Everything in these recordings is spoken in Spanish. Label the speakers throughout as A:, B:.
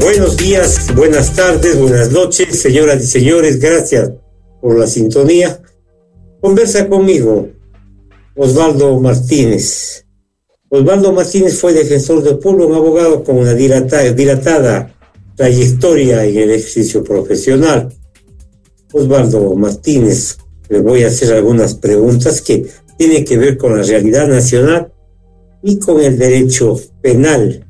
A: Buenos días, buenas tardes, buenas noches, señoras y señores, gracias por la sintonía. Conversa conmigo Osvaldo Martínez. Osvaldo Martínez fue defensor del pueblo, un abogado con una dilatada trayectoria en el ejercicio profesional. Osvaldo Martínez, le voy a hacer algunas preguntas que tienen que ver con la realidad nacional y con el derecho penal.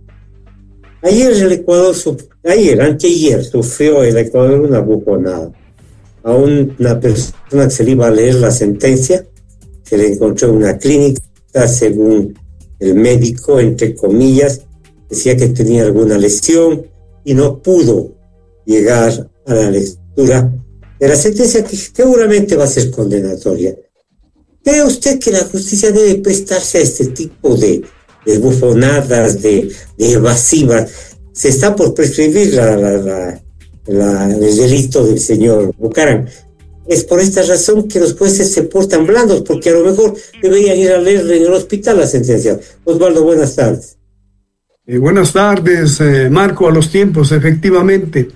A: Anteayer sufrió el Ecuador una bufonada. A una persona que se le iba a leer la sentencia, se le encontró en una clínica, según el médico, entre comillas, decía que tenía alguna lesión y no pudo llegar a la lectura de la sentencia, que seguramente va a ser condenatoria. ¿Cree usted que la justicia debe prestarse a este tipo de bufonadas, de evasivas? Se está por prescribir el delito del señor Bucaram. Es por esta razón que los jueces se portan blandos, porque a lo mejor deberían ir a leerle en el hospital la sentencia. Osvaldo, buenas tardes.
B: Buenas tardes, Marco, a los tiempos, efectivamente.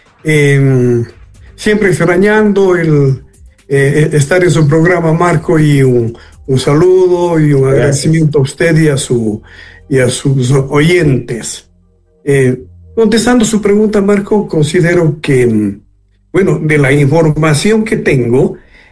B: Siempre extrañando estar en su programa, Marco, y un saludo y un agradecimiento a usted y a sus oyentes. Contestando su pregunta, Marco, considero que, de la información que tengo,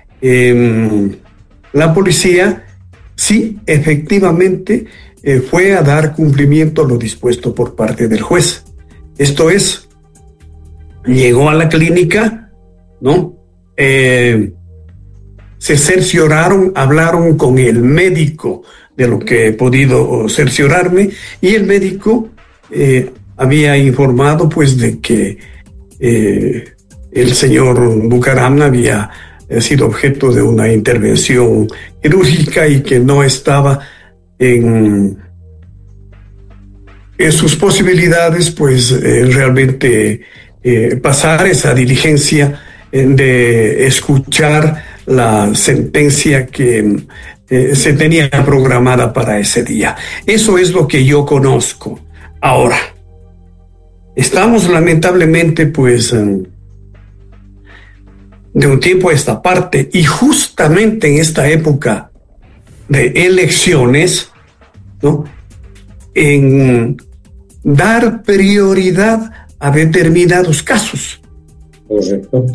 B: la policía sí, efectivamente, fue a dar cumplimiento a lo dispuesto por parte del juez. Esto es, llegó a la clínica, ¿no? Se cercioraron, hablaron con el médico de lo que he podido cerciorarme, y el médico había informado pues de que el señor Bucaram había sido objeto de una intervención quirúrgica y que no estaba en sus posibilidades pues realmente pasar esa diligencia de escuchar la sentencia que se tenía programada para ese día. Eso es lo que yo conozco. Ahora, estamos lamentablemente pues de un tiempo a esta parte, y justamente en esta época de elecciones, ¿no?, en dar prioridad a determinados casos.
A: Correcto.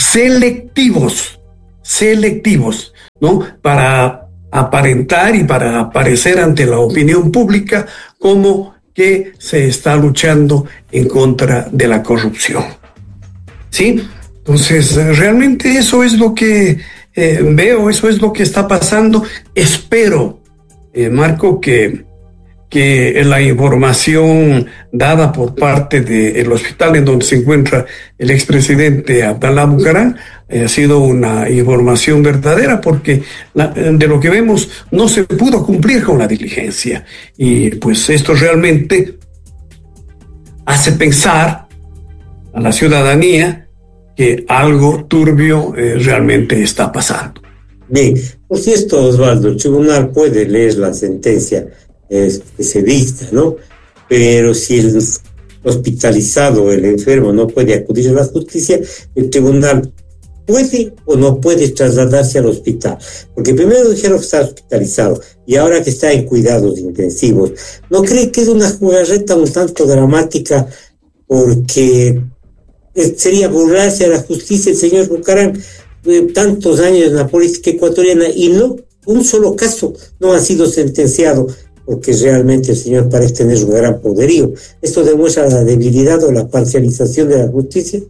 B: selectivos, ¿no?, para aparentar y para aparecer ante la opinión pública como que se está luchando en contra de la corrupción. ¿Sí? Entonces, realmente eso es lo que veo, eso es lo que está pasando. Espero, Marco, que la información dada por parte del hospital en donde se encuentra el expresidente Abdalá Bucaram ha sido una información verdadera, porque de lo que vemos no se pudo cumplir con la diligencia, y pues esto realmente hace pensar a la ciudadanía que algo turbio realmente está pasando.
A: Bien, por cierto, Osvaldo, el tribunal puede leer la sentencia que se dicta, ¿no? Pero si el hospitalizado, el enfermo, no puede acudir a la justicia, el tribunal puede o no puede trasladarse al hospital. Porque primero dijeron que está hospitalizado y ahora que está en cuidados intensivos. ¿No cree que es una jugarreta un tanto dramática? Porque sería burlarse a la justicia. El señor Bucaram, tantos años en la política ecuatoriana, y no un solo caso no ha sido sentenciado, porque realmente el señor parece tener un gran poderío. ¿Esto demuestra la debilidad o la parcialización de la justicia?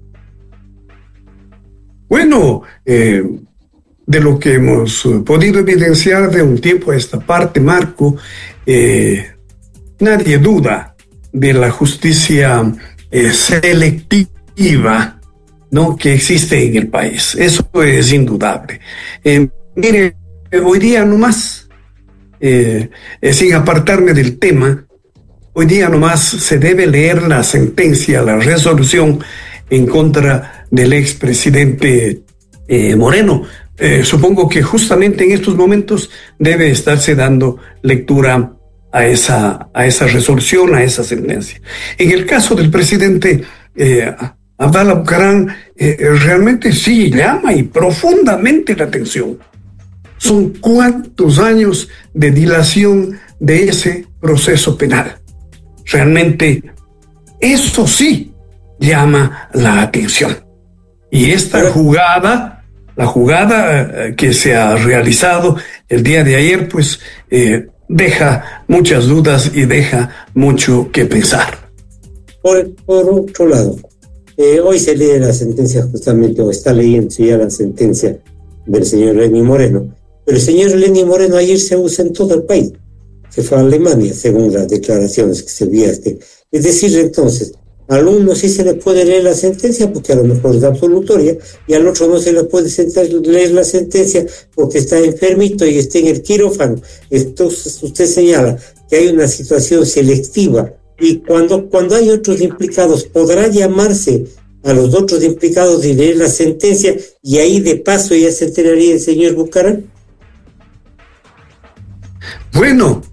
B: Bueno, de lo que hemos podido evidenciar de un tiempo a esta parte, Marco, nadie duda de la justicia selectiva, ¿no?, que existe en el país. Eso es indudable. Mire, hoy día nomás, sin apartarme del tema, hoy día nomás se debe leer la sentencia, la resolución en contra del expresidente Moreno. Supongo que justamente en estos momentos debe estarse dando lectura a esa resolución, a esa sentencia. En el caso del presidente Abdalá Bucaram realmente sí llama y profundamente la atención. Son cuántos años de dilación de ese proceso penal. Realmente eso sí llama la atención. Y esta jugada, la jugada que se ha realizado el día de ayer, pues deja muchas dudas y deja mucho que pensar.
A: Por otro lado, hoy se lee la sentencia justamente, o está leyendo ya la sentencia del señor Lenín Moreno. Pero el señor Lenín Moreno ayer se usa en todo el país. Se fue a Alemania, según las declaraciones que se enviaste. Es decir, entonces, al uno sí se le puede leer la sentencia porque a lo mejor es absolutoria, y al otro no se le puede leer la sentencia porque está enfermito y está en el quirófano. Entonces usted señala que hay una situación selectiva, y cuando hay otros implicados, ¿podrá llamarse a los otros implicados y leer la sentencia, y ahí de paso ya se enteraría el señor Bucaram?
B: Bueno,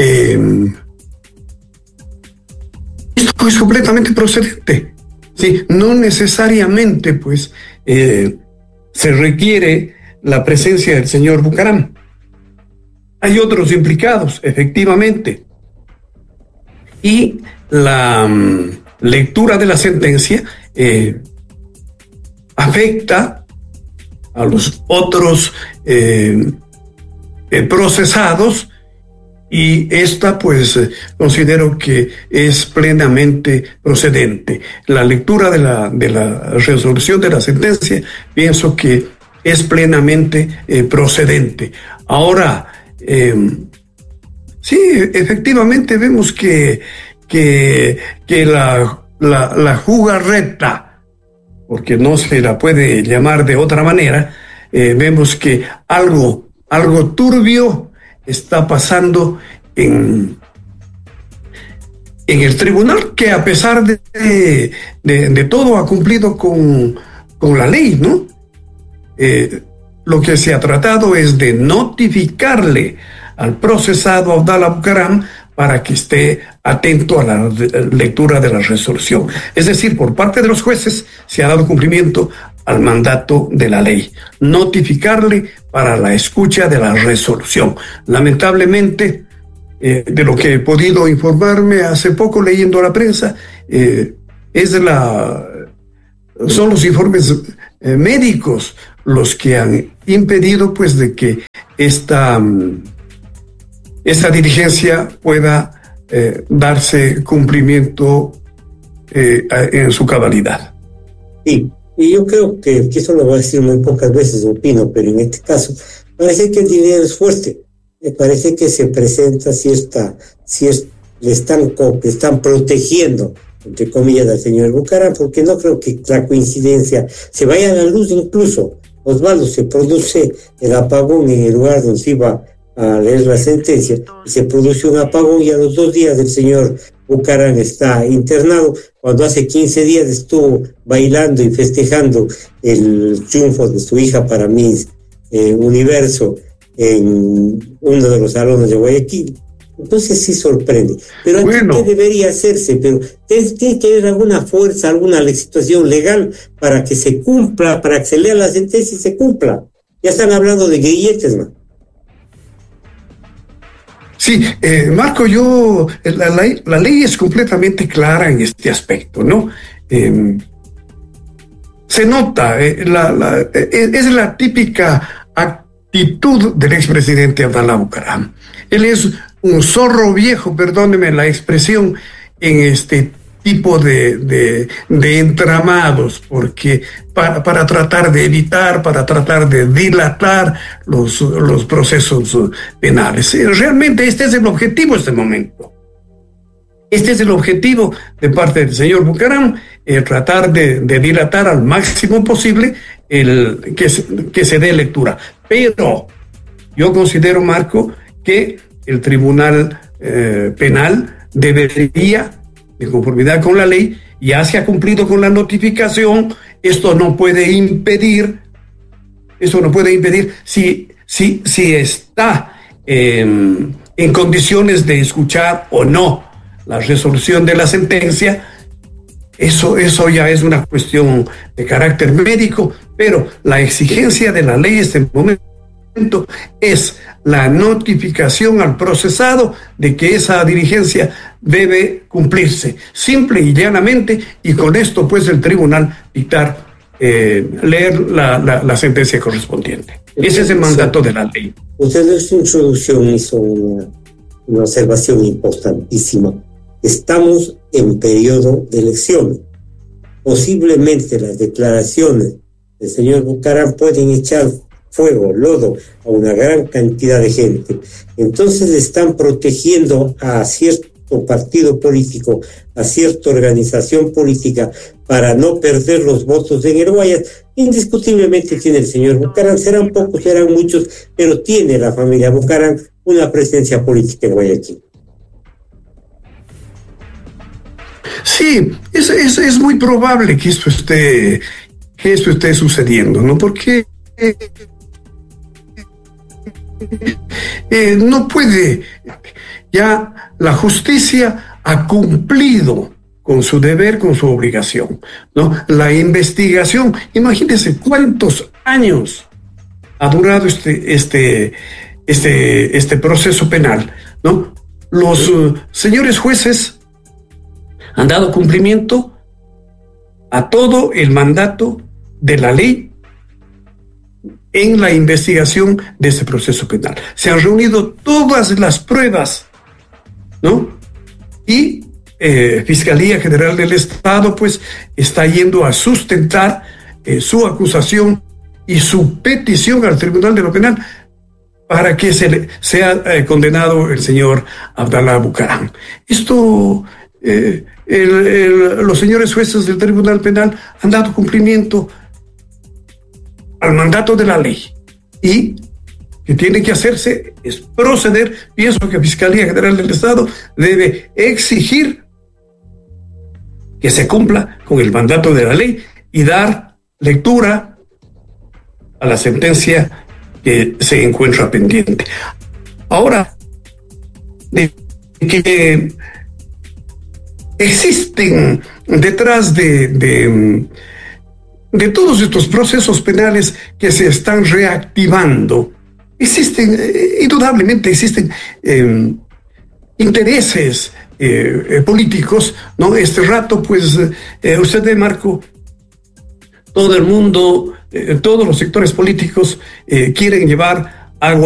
B: esto es completamente procedente. Sí, no necesariamente, pues, se requiere la presencia del señor Bucaram. Hay otros implicados, efectivamente. Y la lectura de la sentencia afecta a los otros procesados, y esta pues considero que es plenamente procedente. La lectura de la resolución de la sentencia pienso que es plenamente procedente. Ahora, sí, efectivamente vemos que la jugarreta, porque no se la puede llamar de otra manera, vemos que algo turbio está pasando en el tribunal, que a pesar de todo ha cumplido con la ley, ¿no? Lo que se ha tratado es de notificarle al procesado Abdalá Bucaram para que esté atento a la lectura de la resolución. Es decir, por parte de los jueces se ha dado cumplimiento al mandato de la ley, notificarle para la escucha de la resolución. Lamentablemente, de lo que he podido informarme hace poco leyendo la prensa, son los informes médicos los que han impedido pues de que esta diligencia pueda darse cumplimiento en su cabalidad.
A: Sí, y yo creo que eso lo voy a decir muy pocas veces, opino, pero en este caso parece que el dinero es fuerte. Me parece que se presenta le están protegiendo, entre comillas, al señor Bucaram, porque no creo que la coincidencia se vaya a la luz. Incluso, Osvaldo, se produce el apagón en el lugar donde se iba a leer la sentencia, y se produce un apagón, y a los 2 días el señor Bucaram está internado, cuando hace 15 días estuvo bailando y festejando el triunfo de su hija para Miss Universo en uno de los salones de Guayaquil. Entonces sí sorprende. Pero ¿qué debería hacerse? Pero tiene que haber alguna fuerza, alguna situación legal para que se cumpla, para que se lea la sentencia y se cumpla. Ya están hablando de grilletes, ¿no?
B: Sí, Marco, la ley es completamente clara en este aspecto, ¿no? Se nota, es la típica actitud del expresidente Abdalá Bucaram. Él es un zorro viejo, perdóneme la expresión, en este tipo de entramados, porque para tratar de evitar, para tratar de dilatar los procesos penales. Realmente este es el objetivo en este momento. Este es el objetivo de parte del señor Bucaram, tratar de dilatar al máximo posible que se dé lectura. Pero yo considero, Marco, que el Tribunal Penal debería, de conformidad con la ley, ya se ha cumplido con la notificación. Esto no puede impedir si está en condiciones de escuchar o no la resolución de la sentencia, Eso ya es una cuestión de carácter médico, pero la exigencia de la ley en este momento es la notificación al procesado de que esa diligencia debe cumplirse, simple y llanamente, y con esto pues el tribunal dictar, leer la sentencia correspondiente. Ese es el mandato de la ley.
A: Usted en su introducción hizo una observación importantísima. Estamos en periodo de elecciones. Posiblemente las declaraciones del señor Bucaram pueden echar fuego, lodo a una gran cantidad de gente. Entonces le están protegiendo a cierto partido político, a cierta organización política, para no perder los votos en el Guayas. Indiscutiblemente tiene el señor Bucaram, serán pocos, serán muchos, pero tiene la familia Bucaram una presencia política en Guayaquil.
B: Sí, es muy probable que esto esté sucediendo, ¿no? Porque no puede, ya la justicia ha cumplido con su deber, con su obligación, ¿no? La investigación, imagínense cuántos años ha durado este proceso penal, ¿no? Los señores jueces han dado cumplimiento a todo el mandato de la ley en la investigación de este proceso penal. Se han reunido todas las pruebas, ¿no? Y Fiscalía General del Estado pues está yendo a sustentar su acusación y su petición al Tribunal de lo Penal para que sea condenado el señor Abdalá Bucaram. Esto, los señores jueces del Tribunal Penal han dado cumplimiento al mandato de la ley, y que tiene que hacerse es proceder. Pienso que Fiscalía General del Estado debe exigir que se cumpla con el mandato de la ley y dar lectura a la sentencia que se encuentra pendiente. Ahora, de que existen detrás de todos estos procesos penales que se están reactivando, indudablemente existen intereses políticos, ¿no? Este rato, pues, usted ve, Marco, todo el mundo, todos los sectores políticos quieren llevar agua